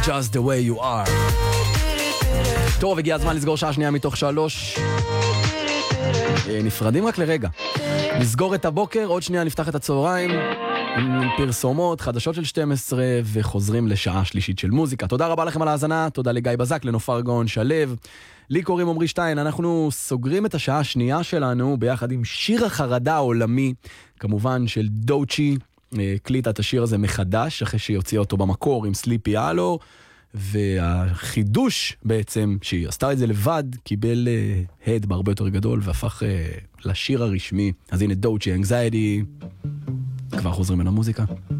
Just the way you are. טוב, הגיע הזמן לסגור שעה שנייה מתוך 3. נפרדים רק לרגע. נסגור את הבוקר, עוד שנייה נפתח את הצהריים, עם פרסומות, חדשות של 12, וחוזרים לשעה שלישית של מוזיקה. תודה רבה לכם על ההאזנה, תודה לגיא בזק, לנופר גאון שלב. לי קוראים עמרי שטיין, אנחנו סוגרים את השעה השנייה שלנו ביחד עם שיר החרדה העולמי, כמובן של דוצ'י, קליטה את השיר הזה מחדש, אחרי שהיא הוציאה אותו במקור עם סליפי הלו, והחידוש בעצם, שהיא עשתה את זה לבד, קיבל הד בהרבה יותר גדול, והפך לשיר הרשמי. אז הנה דוצ'י, אנגזייטי, כבר חוזרים אל המוזיקה.